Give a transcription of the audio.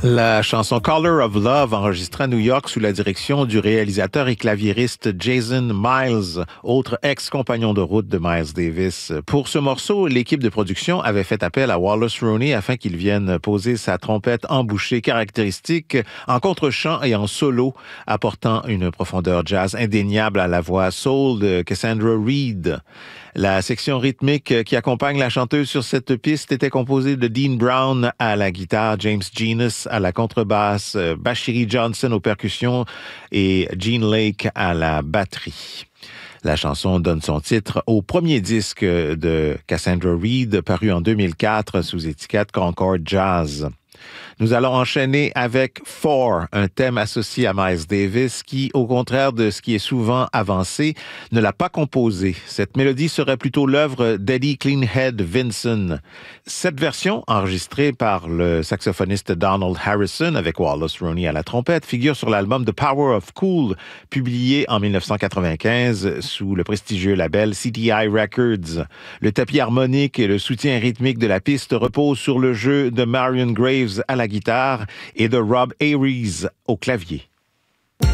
La chanson Color of Love, enregistrée à New York sous la direction du réalisateur et claviériste Jason Miles, autre ex-compagnon de route de Miles Davis. Pour ce morceau, l'équipe de production avait fait appel à Wallace Roney afin qu'il vienne poser sa trompette embouchée caractéristique en contre-chant et en solo, apportant une profondeur jazz indéniable à la voix soul de Cassandra Reed. La section rythmique qui accompagne la chanteuse sur cette piste était composée de Dean Brown à la guitare, James Genus à la contrebasse, Bashiri Johnson aux percussions et Gene Lake à la batterie. La chanson donne son titre au premier disque de Cassandra Reed, paru en 2004 sous étiquette Concord Jazz. Nous allons enchaîner avec Four, un thème associé à Miles Davis qui, au contraire de ce qui est souvent avancé, ne l'a pas composé. Cette mélodie serait plutôt l'œuvre d'Eddie Cleanhead Vinson. Cette version, enregistrée par le saxophoniste Donald Harrison avec Wallace Roney à la trompette, figure sur l'album The Power of Cool, publié en 1995 sous le prestigieux label CTI Records. Le tapis harmonique et le soutien rythmique de la piste reposent sur le jeu de Marion Graves à la guitare et de Rob Ayres au clavier.